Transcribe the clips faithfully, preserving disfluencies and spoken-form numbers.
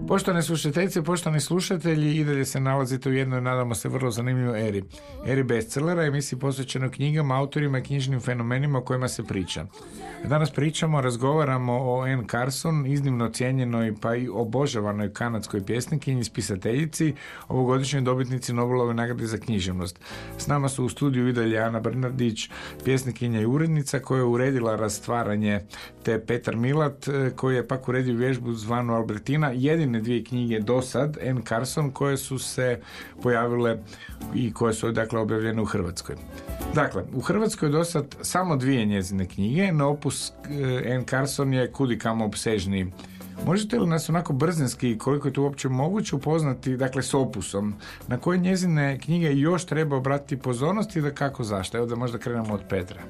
Poštovane slušateljice, poštovani slušatelji, i dalje se nalazite u jednoj, nadamo se, vrlo zanimljivoj eri. Eri bestsellera, emisiji posvećenoj knjigama, autorima i knjižnim fenomenima o kojima se priča. Danas pričamo, razgovaramo o Anne Carson, iznimno cijenjenoj pa i obožavanoj kanadskoj pjesnikinji, spisateljici, ovogodišnjoj dobitnici Nobelove nagrade za književnost. S nama su u studiju i dalje Ana Brnardić, pjesnikinja i urednica koja je uredila Rastvaranje, te Petar Milat koji je pak uredio vježbu zvanu Albertina, jedine dvije knjige do sad, Anne Carson, koje su se pojavile i koje su dakle objavljene u Hrvatskoj. Dakle, u Hrvatskoj je do sad samo dvije njezine knjige, no opus Anne Carson je kudikamo opsežniji. Možete li nas onako brzinski, koliko je to uopće moguće, upoznati dakle s opusom, na koje njezine knjige još treba obratiti pozornost i da kako zašto? Evo da možda krenemo od Petra.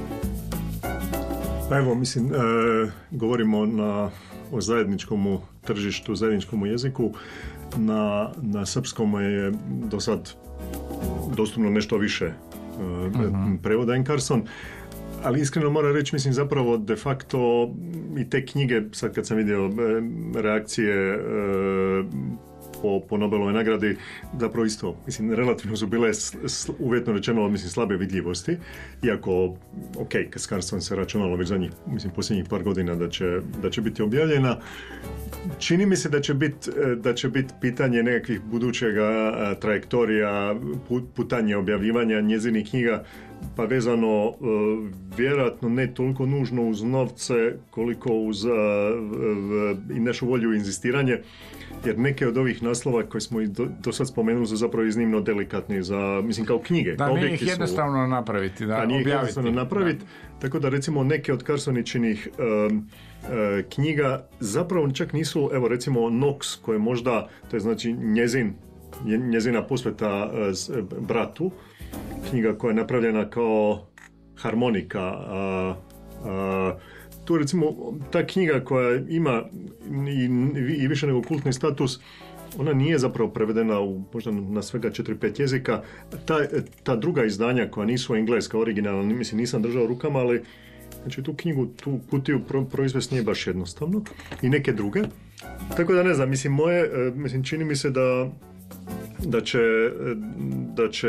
Pa evo, mislim, e, govorimo na, o zajedničkom tržištu, zajedničkom jeziku. Na, na srpskom je do sad dostupno nešto više e, uh-huh. prevoda Anne Carson. Ali iskreno moram reći, mislim, zapravo de facto i te knjige, sad kad sam vidio reakcije e, po, po Nobelovoj nagradi, zapravo isto, mislim, relativno su bile s, uvjetno rečeno, mislim, slabe vidljivosti, iako, ok, kad Carson se računalo već zadnjih, mislim, posljednjih par godina da će, da će biti objavljena. Čini mi se da će biti da će biti pitanje nekakvih budućega trajektorija, putanje objavljivanja njezinih knjiga, pa vezano uh, vjerojatno ne toliko nužno uz novce koliko uz uh, uh, i našu volju i inzistiranje, jer neke od ovih naslova koje smo i do, do sad spomenuli su zapravo iznimno delikatni za, mislim, kao knjige. Da, nije ih jednostavno su, napraviti, da, nije objaviti. jednostavno napraviti, da. Tako da recimo neke od Carsoničinih um, uh, knjiga zapravo čak nisu, evo recimo Knox, koje možda, to je znači njezin, njezina posveta uh, bratu, knjiga koja je napravljena kao harmonika. A, a, tu recimo ta knjiga koja ima i, i više nego kultni status, ona nije zapravo prevedena u možda na svega četiri pet jezika. Ta, ta druga izdanja koja nisu engleska, originalna, mislim nisam držao rukama, ali znači tu knjigu, tu kutiju pro, proizvesti nije baš jednostavno. I neke druge. Tako da ne znam, mislim moje, mislim čini mi se da da će, da će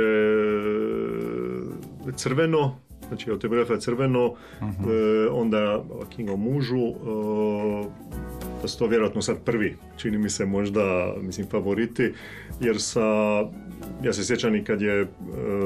Crveno, znači autobiografija Crveno, uh-huh. e, onda knjiga o mužu, e, da su to vjerojatno sad prvi, čini mi se možda, mislim, favoriti, jer sa, ja se sjećam i kad je, e,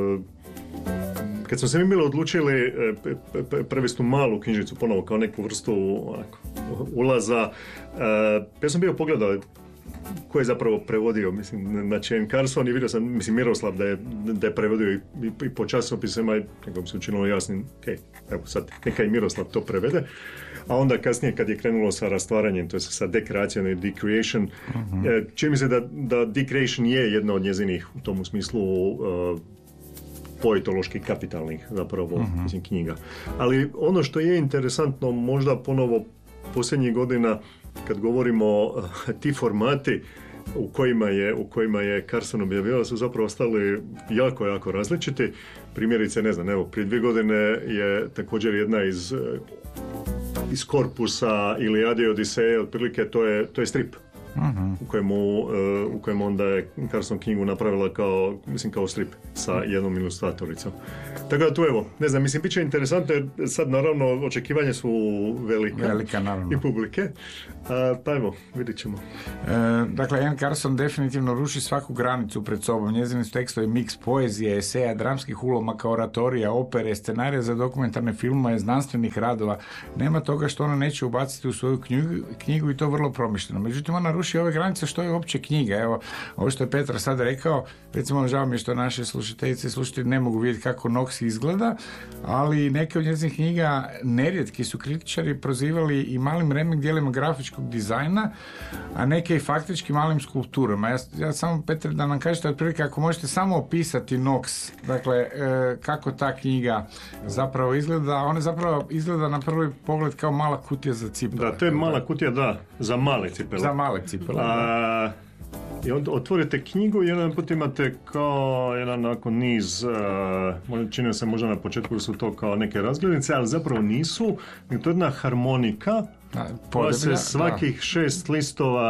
kad smo se mi bili odlučili e, prevesti malu knjižnicu ponovo kao neku vrstu onako, ulaza, e, ja sam bio pogledao ko je zapravo prevodio, mislim, znači Anne Carson i vidio sam, mislim, Miroslav da je, da je prevodio i, i, i po časopisima i nekako mi se učinilo jasnim, ok, evo sad, neka i Miroslav to prevede, a onda kasnije kad je krenulo sa rastvaranjem, to je sa dekreacijom i decreation, uh-huh. čini mi se da, da decreation je jedna od njezinih u tom smislu uh, poetoloških kapitalnih zapravo, uh-huh. mislim, knjiga. Ali ono što je interesantno, možda ponovo posljednjih godina, kad govorimo ti formati u kojima je, u kojima je Carson objavila, su zapravo stali jako, jako različiti. Primjerice, ne znam, evo, prije dvije godine je također jedna iz, iz korpusa Ilijade i Odiseje, otprilike to je, to je strip. Uh-huh. U kojemu, uh, u kojemu onda je Carson knjigu napravila kao, mislim, kao strip sa jednom ilustratoricom. Tako da tu evo, ne znam, mislim, bit će interesantno jer sad naravno očekivanja su velika, velika naravno. I publike. Uh, pa evo, vidit ćemo. E, dakle, Anne Carson definitivno ruši svaku granicu pred sobom. Njezini su tekstovi miks poezije, eseja, dramskih ulomaka, oratorija, opere, scenarija za dokumentarne filmove, znanstvenih radova. Nema toga što ona neće ubaciti u svoju knjigu, knjigu i to vrlo promišljeno. Međutim, ona ruši ove granice što je uopće knjiga. Evo, ovo što je Petar sad rekao, recimo, žao mi je što naše slušateljice i slušatelji ne mogu vidjeti kako Knox izgleda, ali neke od njezinih knjiga nerijetki su kritičari prozivali i malim remek dijelima grafičkog dizajna, a neke i faktički malim skulpturama. Ja, ja samo, Petar, da nam kažete otprilike, ako možete samo opisati Knox, dakle, e, kako ta knjiga zapravo izgleda, ona zapravo izgleda na prvi pogled kao mala kutija za cipele. Da, to je mala kutija, da, za male cipele. Za male cipele, a, i onda otvorite knjigu i jedan put imate kao jedan nakon niz, uh, čini se možda na početku su to kao neke razglednice, ali zapravo nisu. To je jedna harmonika koja se svakih da. šest listova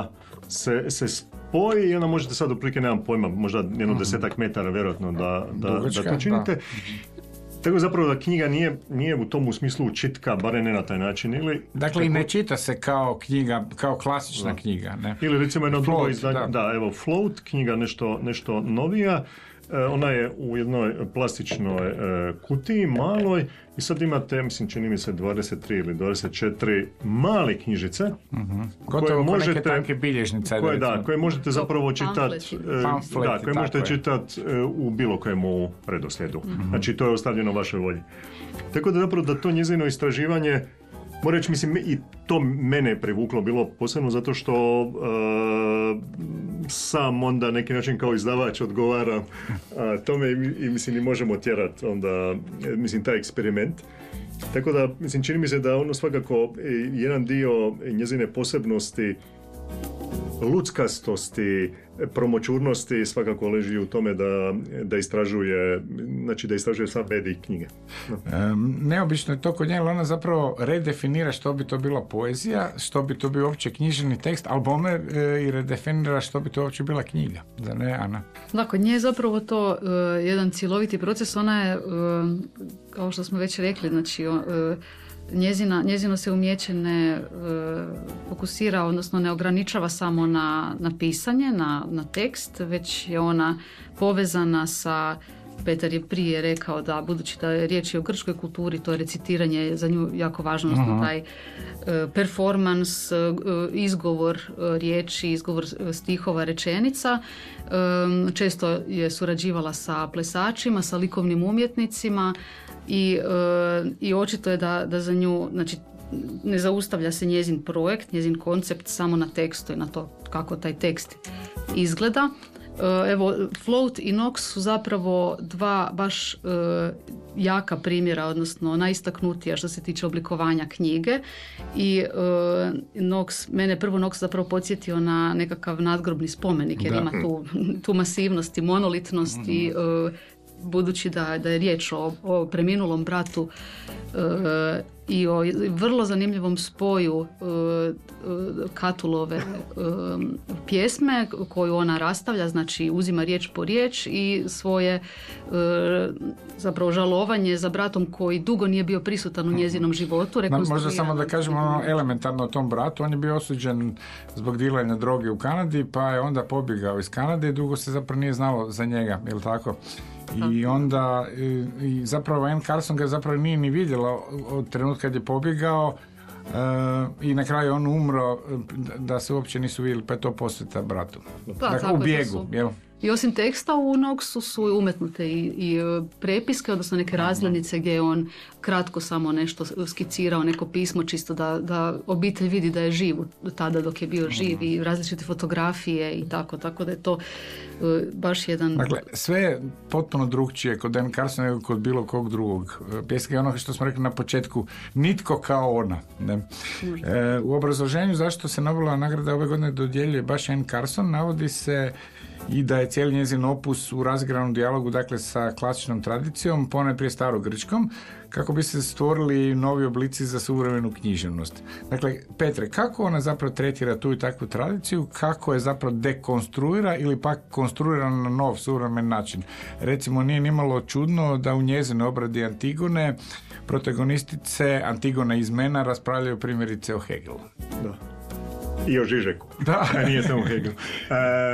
se, se spoji i onda možete sad otprilike, nemam pojma, možda jedno mm-hmm. desetak metara vjerojatno da, da, Dugačka, da to činite. Da. Tako zapravo da knjiga nije, nije u tom smislu čitka, barem ne na taj način. Ili, dakle, i ne čita se kao knjiga, kao klasična da. knjiga. Ne? Ili recimo jedno drugo izdanje, da. da, evo, Float, knjiga nešto, nešto novija. E, ona je u jednoj plastičnoj e, kutiji, maloj, i sad imate, mislim, čini mi se dvadeset tri ili dvadeset četiri male knjižice. Mm-hmm. Gotovo koje možete, neke tanke bilježnice. Koje, da, koje možete zapravo čitati e, da, koje možete čitati e, u bilo kojemu redoslijedu. Mm-hmm. Znači, to je ostavljeno vašoj volji. Tako da zapravo da to njezino istraživanje, moram reći, mislim, i to mene privuklo bilo posebno zato što uh, sam onda neki način kao izdavač odgovaram uh, tome i, i mislim i možemo tjerati onda, mislim, taj eksperiment. Tako da, mislim, čini mi se da ono svakako jedan dio njezine posebnosti, luckastosti, promoćurnosti svakako leži u tome da, da istražuje, znači da istražuje sva medij knjige. No. E, neobično je to kod nje, ona zapravo redefinira što bi to bila poezija, što bi to bio uopće književni tekst, albome e, i redefinira što bi to uopće bila knjiga. Da ne, Ana? Da, kod nje je zapravo to uh, jedan cjeloviti proces, ona je, uh, kao što smo već rekli, znači uh, Njezina, njezino se umjeće ne e, fokusira, odnosno ne ograničava samo na, na pisanje, na, na tekst, već je ona povezana sa, Petar je prije rekao da budući da je riječ o grčkoj kulturi, to je recitiranje za nju jako važno, odnosno uh-huh. taj e, performans, e, izgovor e, riječi, izgovor stihova, rečenica. E, često je surađivala sa plesačima, sa likovnim umjetnicima. I, uh, i očito je da, da za nju, znači, ne zaustavlja se njezin projekt, njezin koncept samo na tekstu i na to kako taj tekst izgleda. Uh, evo, Float i Nox su zapravo dva baš uh, jaka primjera, odnosno najistaknutija što se tiče oblikovanja knjige. I uh, Nox, mene prvo Nox zapravo podsjetio na nekakav nadgrobni spomenik, jer da. ima tu, tu masivnost i monolitnost mm-hmm. i uh, budući da, da je riječ o, o preminulom bratu e, i o vrlo zanimljivom spoju e, Catulove e, pjesme koju ona rastavlja, znači uzima riječ po riječ i svoje e, zapravo žalovanje za bratom koji dugo nije bio prisutan u njezinom životu. Rekao, možda samo da kažemo ono elementarno o tom bratu, on je bio osuđen zbog dilanja droge u Kanadi, pa je onda pobjegao iz Kanade i dugo se zapravo nije znalo za njega, je li tako? I onda i, i zapravo Anne Carson ga zapravo nije ni vidjela od trenutka kad je pobjegao uh, i na kraju on umro da se uopće nisu vidjeli, pa je to posveta bratu. Da, dakle, u bijegu, jel? I osim teksta u Noxu su umetnute i, i prepiske, odnosno neke razglednice gdje je on kratko samo nešto skicirao, neko pismo čisto da, da obitelj vidi da je živ tada dok je bio živ i različite fotografije i tako, tako da je to uh, baš jedan... Dakle, sve je potpuno drugčije kod Anne Carson nego kod bilo kog drugog. Pjeska je ono što smo rekli na početku, nitko kao ona. Ne? E, u obrazloženju zašto se Nobelova nagrada ove godine dodjeljuje baš Anne Carson navodi se i da je cijeli njezin opus u razigranom dijalogu, dakle, sa klasičnom tradicijom, ponajprije starogrčkom, kako bi se stvorili novi oblici za suvremenu književnost. Dakle, Petre, kako ona zapravo tretira tu i takvu tradiciju, kako je zapravo dekonstruira ili pak konstruira na nov suvremen način? Recimo, nije nimalo čudno da u njezinoj obradi Antigone protagonistice Antigona iz Mena raspravljaju primjerice o Hegelu. Da. I o Žižeku. Da. A nije samo Hegel. E,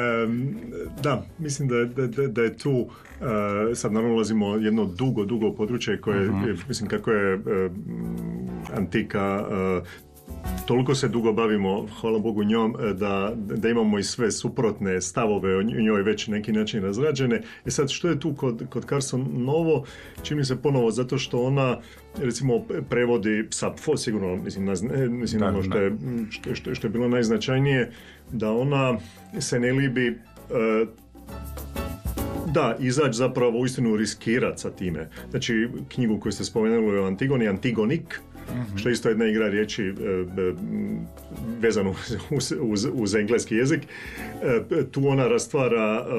da, mislim da, da, da je tu, uh, sad naravno ulazimo jedno dugo, dugo područje koje, uh-huh. mislim kako je uh, antika, uh, toliko se dugo bavimo, hvala Bogu, njom, da, da imamo i sve suprotne stavove o njoj već neki način razrađene. E sad, što je tu kod, kod Carson novo? Čini se ponovo zato što ona, recimo, prevodi Sapfo, sigurno, mislim, naz, mislim da, ono što je, što, što, što je bilo najznačajnije, da ona se ne libi uh, da, izaći zapravo uistinu riskirati sa time. Znači, knjigu koju ste spomenuli o Antigoni, Antigonik, mm-hmm. što je isto jedna igra riječi e, e, vezano uz, uz, uz engleski jezik. E, tu ona rastvara e,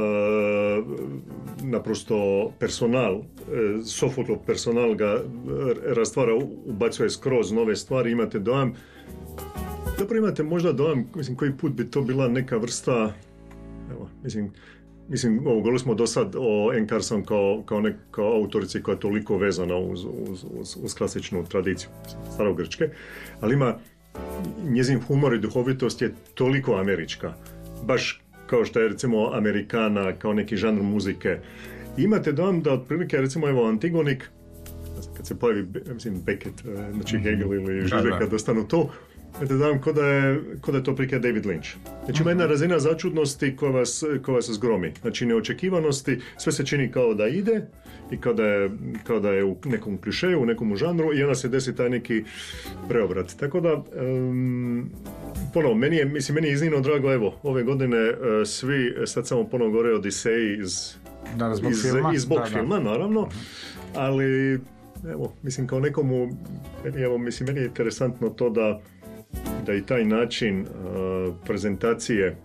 naprosto personal, e, Sofoklov personal ga rastvara, ubacuje skroz nove stvari, imate dojam Dobro, imate možda dojam, mislim, koji put bi to bila neka vrsta, evo, mislim, Mislim, ovo, govorili smo do sad o Anne Carson kao, kao, nek, kao autorici koja je toliko vezana uz, uz, uz, uz klasičnu tradiciju starogrčke, ali ima njezin humor i duhovitost je toliko američka, baš kao što je recimo Amerikana, kao neki žanr muzike. I imate dojam da otprilike recimo evo Antigonik, kad se pojavi, mislim, Beckett, znači Hegel ili Žižek kad dostanu to, da dam ko da je, ko da je to prikaz David Lynch. Znači ima jedna razina začudnosti koja vas, koja vas zgromi. Znači neočekivanosti, sve se čini kao da ide i kao da je, kao da je u nekom klišeju, u nekom žanru i onda se desi taj neki preobrat. Tako da, um, ponovo, meni je, mislim, meni je iznimno drago, evo, ove godine uh, svi, sad samo ponovo govore Odiseji iz, da, zbog iz, filma, iz zbog da, filma, da. naravno, ali evo, mislim, kao nekomu, evo, mislim, meni je interesantno to da da i taj način uh, prezentacije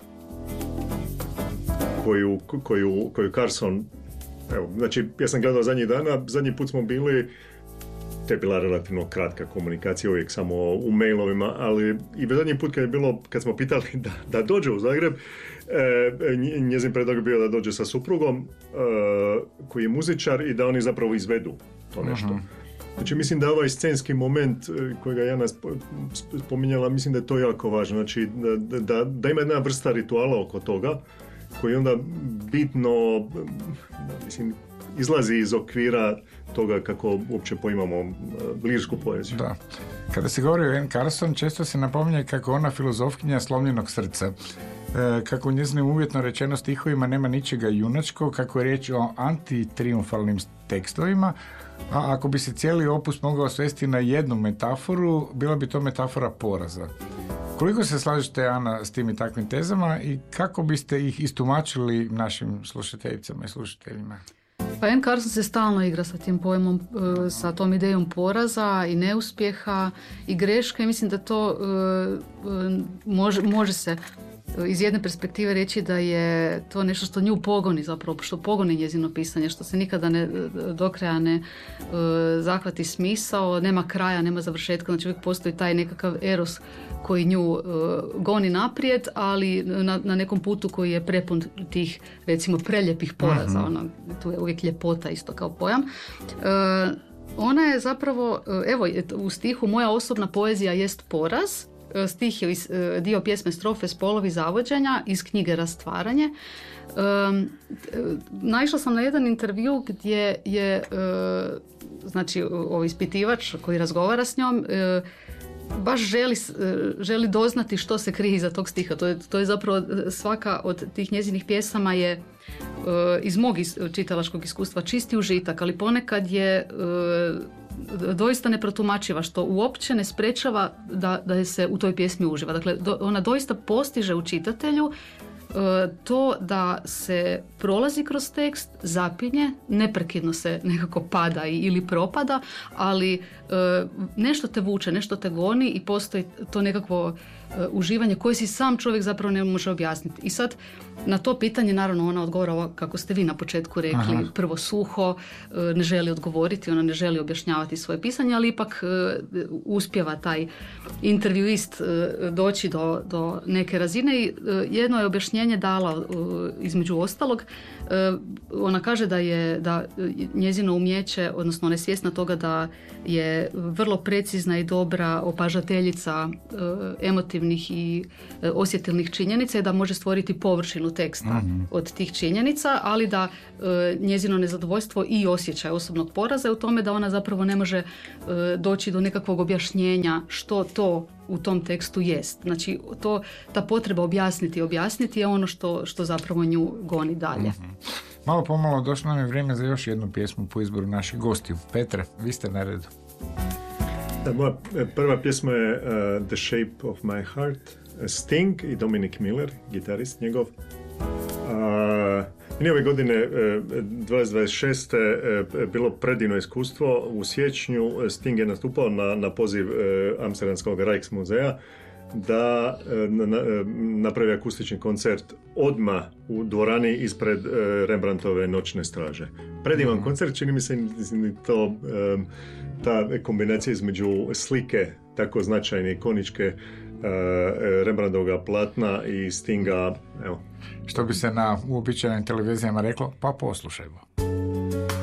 koju, koju, koju Carson, evo, znači ja sam gledao zadnjih dana, zadnji put smo bili, to je bila relativno kratka komunikacija, uvijek samo u mailovima, ali i zadnji put kad je bilo, kad smo pitali da, da dođe u Zagreb, e, njezin predlog je bio da dođe sa suprugom e, koji je muzičar i da oni zapravo izvedu to nešto. Uh-huh. Znači mislim da ovaj scenski moment kojega Jana spominjala, mislim da je to jako važno. Znači da, da, da ima jedna vrsta rituala oko toga koji onda bitno, mislim, izlazi iz okvira toga kako uopće poimamo lirsku poeziju. Da. Kada se govori o Anne Carson, često se napominje kako ona filozofkinja slomljenog srca. E, kako u njezinim uvjetno rečeno stihovima nema ničega junačkog, kako je riječ o antitriumfalnim tekstovima, a ako bi se cijeli opus mogao svesti na jednu metaforu, bila bi to metafora poraza. Koliko se slažete, Ana, s tim i takvim tezama i kako biste ih istumačili našim slušateljicama i slušateljima? Pa Anne Carson se stalno igra sa tim pojmom, sa tom idejom poraza i neuspjeha i greške. Mislim da to može, može se iz jedne perspektive reći da je to nešto što nju pogoni zapravo, što pogoni njezino pisanje, što se nikada ne, do kraja ne uh, zahvati smisao, nema kraja, nema završetka, znači uvijek postoji taj nekakav eros koji nju uh, goni naprijed, ali na, na nekom putu koji je prepun tih, recimo, preljepih poraza, uh-huh. ono, tu je uvijek ljepota isto kao pojam. Uh, ona je zapravo, evo, u stihu moja osobna poezija jest poraz. Stih je dio pjesme Strofe spolovi zavođenja iz knjige Rastvaranje. Um, naišla sam na jedan intervju gdje je uh, znači ovaj ispitivač koji razgovara s njom uh, baš želi, uh, želi doznati što se krije iza tog stiha. To je, to je zapravo svaka od tih njezinih pjesama je uh, iz mog is, čitalačkog iskustva čisti užitak, ali ponekad je uh, doista neprotumačiva, što uopće ne sprečava da, da se u toj pjesmi uživa. Dakle, do, ona doista postiže u čitatelju e, to da se prolazi kroz tekst, zapinje, neprekidno se nekako pada ili propada, ali e, nešto te vuče, nešto te goni i postoji to nekakvo e, uživanje koje si sam čovjek zapravo ne može objasniti. I sad na to pitanje naravno ona odgovara kako ste vi na početku rekli, aha, prvo suho, ne želi odgovoriti, ona ne želi objašnjavati svoje pisanje, ali ipak uspijeva taj intervjuist doći do, do neke razine i jedno je objašnjenje dala između ostalog. Ona kaže da je da njezino umjeće, odnosno ona je svjesna toga da je vrlo precizna i dobra opažateljica emotivnih i osjetilnih činjenica i da može stvoriti površinu teksta mm-hmm. od tih činjenica, ali da e, njezino nezadovoljstvo i osjećaj osobnog poraza je u tome da ona zapravo ne može e, doći do nekakvog objašnjenja što to u tom tekstu jest. Znači, to, ta potreba objasniti i objasniti je ono što, što zapravo nju goni dalje. Mm-hmm. Malo pomalo došlo nam je vrijeme za još jednu pjesmu po izboru naših gostiju. Petre, vi ste na redu. Da, moja prva pjesma je uh, The Shape of My Heart, Sting i Dominic Miller, gitarist njegov. Uh, meni ove godine dvadeset dvadeset šest uh, bilo predivno iskustvo. U siječnju Sting je nastupao na, na poziv uh, Amsterdamskog Rijksmuzeja da uh, na, uh, napravi akustični koncert odmah u dvorani ispred uh, Rembrandtove Noćne straže. Predivan mm-hmm. koncert, čini mi se mislim, to um, ta kombinacija između slike tako značajne, ikoničke Rembrandtovga platna i Stinga, evo. Što bi se na uobičajenim televizijama reklo, pa poslušajmo.